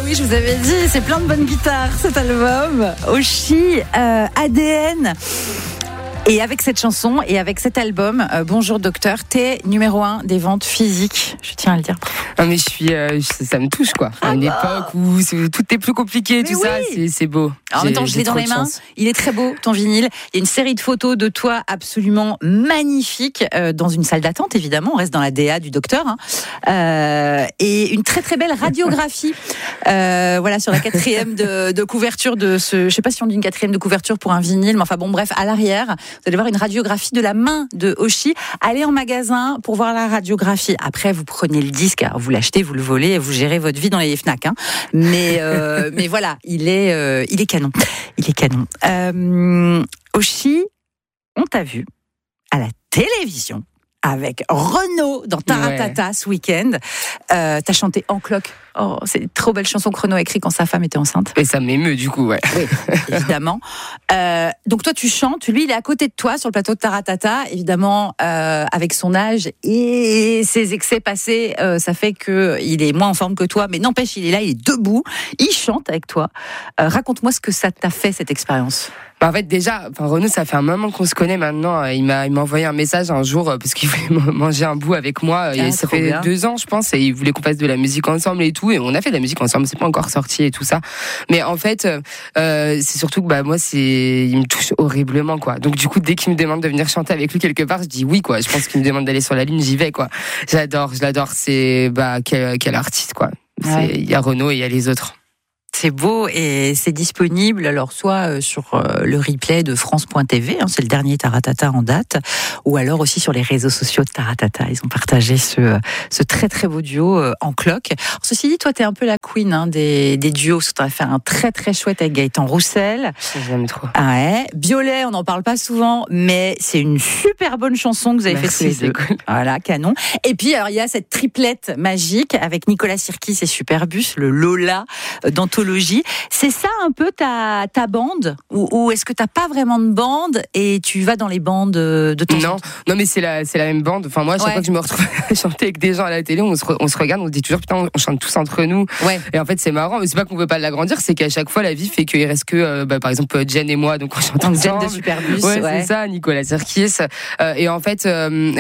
oui, je vous avais dit, c'est plein de bonnes guitares cet album. Oshi, ADN. Et avec cette chanson et avec cet album, Bonjour Docteur, t'es numéro 1 des ventes physiques, je tiens à le dire. Non mais ça me touche quoi. À une époque où tout est plus compliqué, mais tout ça, c'est beau. Alors, en même temps, je l'ai dans les mains. Il est très beau, ton vinyle. Il y a une série de photos de toi absolument magnifiques dans une salle d'attente, évidemment. On reste dans la DA du docteur. Et une très très belle radiographie. Voilà, sur la 4e de couverture de ce. Je sais pas si on dit une 4e de couverture pour un vinyle, mais enfin bon, bref, à l'arrière, vous allez voir une radiographie de la main de Oshi. Allez en magasin pour voir la radiographie. Après, vous prenez le disque, alors vous l'achetez, vous le volez, et vous gérez votre vie dans les Fnac. Mais voilà, il est canon. Il est canon. Oshi, on t'a vu à la télévision avec Renaud dans Taratata ce week-end. T'as chanté En Cloque. Oh, c'est une trop belle chanson que Renaud a écrite quand sa femme était enceinte. Et ça m'émeut du coup, ouais. Oui, évidemment. Donc toi, tu chantes. Lui, il est à côté de toi sur le plateau de Taratata. Évidemment, avec son âge et ses excès passés, ça fait qu'il est moins en forme que toi. Mais n'empêche, il est là, il est debout. Il chante avec toi. Raconte-moi ce que ça t'a fait, cette expérience. En fait, déjà, Renaud, ça fait un moment qu'on se connaît maintenant. Il m'a envoyé un message un jour parce qu'il voulait manger un bout avec moi. Et ça fait 2 ans, je pense, et il voulait qu'on fasse de la musique ensemble et tout. Et on a fait de la musique ensemble. C'est pas encore sorti et tout ça. Mais en fait, c'est surtout que moi, il me touche horriblement, quoi. Donc du coup, dès qu'il me demande de venir chanter avec lui quelque part, je dis oui, quoi. Je pense qu'il me demande d'aller sur la lune, j'y vais, quoi. Je l'adore. C'est quel artiste, quoi. Il y a Renaud et il y a les autres. C'est beau et c'est disponible alors soit sur le replay de France.tv, c'est le dernier Taratata en date, ou alors aussi sur les réseaux sociaux de Taratata. Ils ont partagé ce très très beau duo En Cloque. Alors, ceci dit, toi t'es un peu la queen des duos. Tu as fait un très très chouette avec Gaëtan Roussel. J'aime trop. Biolay, on n'en parle pas souvent, mais c'est une super bonne chanson que vous avez fait tous les deux. Cool. Voilà, canon. Et puis alors il y a cette triplette magique avec Nicolas Sirkis et Superbus, le Lola d'anthologie. C'est ça un peu ta bande, ou est-ce que t'as pas vraiment de bande et tu vas dans les bandes de ton Non, mais c'est la même bande. Enfin, moi, à chaque fois que je me retrouve à chanter avec des gens à la télé, on se regarde, on se dit toujours putain, on chante tous entre nous. Ouais. Et en fait, c'est marrant, mais c'est pas qu'on veut pas l'agrandir, c'est qu'à chaque fois, la vie fait qu'il reste que, par exemple, Jen et moi, donc on chante ensemble. Jen de Superbus. Ouais, c'est ça, Nicolas Sirkis. Et en fait,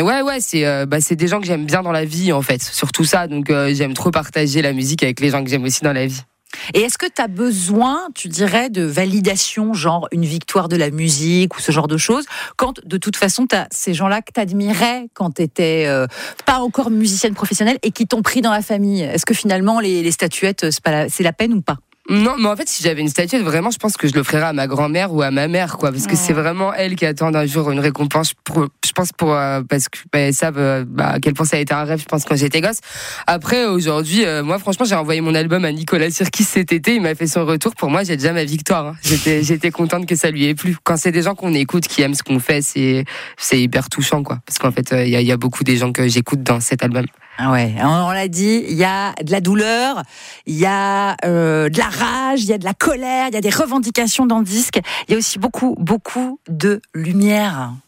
c'est des gens que j'aime bien dans la vie, en fait. Surtout ça, donc j'aime trop partager la musique avec les gens que j'aime aussi dans la vie. Et est-ce que tu as besoin, tu dirais, de validation, genre une victoire de la musique ou ce genre de choses, quand de toute façon tu as ces gens-là que tu admirais quand tu n'étais pas encore musicienne professionnelle et qui t'ont pris dans la famille? Est-ce que finalement les statuettes, c'est la peine ou pas? Non, mais en fait, si j'avais une statuette, vraiment, je pense que je l'offrirais à ma grand-mère ou à ma mère, quoi, parce que c'est vraiment elle qui attend un jour une récompense parce que elles savent à quel point ça a été un rêve, je pense, quand j'étais gosse. Après, aujourd'hui, moi, franchement, j'ai envoyé mon album à Nicolas Sirkis cet été, il m'a fait son retour. Pour moi, j'ai déjà ma victoire. J'étais contente que ça lui ait plu. Quand c'est des gens qu'on écoute, qui aiment ce qu'on fait, c'est hyper touchant, quoi, parce qu'en fait, il y a beaucoup des gens que j'écoute dans cet album. Ouais, on l'a dit, il y a de la douleur, il y a de la rage, il y a de la colère, il y a des revendications dans le disque, il y a aussi beaucoup de lumière.